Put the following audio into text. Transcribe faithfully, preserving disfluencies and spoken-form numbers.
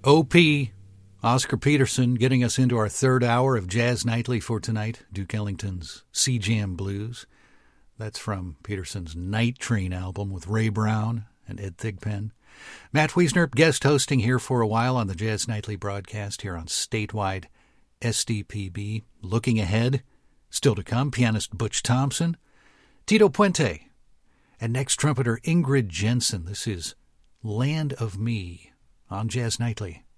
O P, Oscar Peterson, getting us into our third hour of Jazz Nightly for tonight. Duke Ellington's Sea Jam Blues. That's from Peterson's Night Train album with Ray Brown and Ed Thigpen. Matt Wiesner guest hosting here for a while on the Jazz Nightly broadcast here on statewide S D P B. Looking ahead, still to come, pianist Butch Thompson, Tito Puente, and next trumpeter Ingrid Jensen. This is Land of Me on Jazz Nightly.